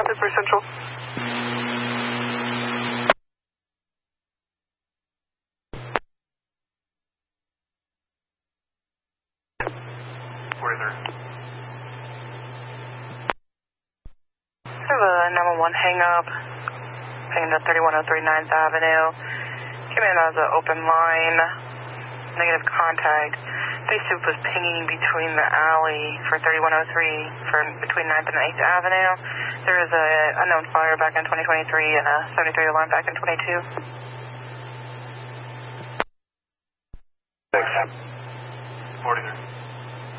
Pittsburgh Central. 43rd. I have a 911 hang up. Hanging up 3103 9th Avenue. Came in as an open line. Negative contact. Base soup was pinging between the alley for 3103 for between 9th and 8th Avenue. There is a unknown fire back in 2023 and a 73 alarm back in 22. 43rd.